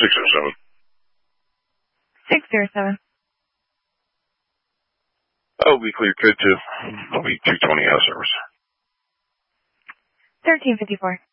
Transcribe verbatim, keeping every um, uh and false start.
Six or seven. Six zero seven. That'll be clear good to. I'll be two twenty out of service. Thirteen fifty four.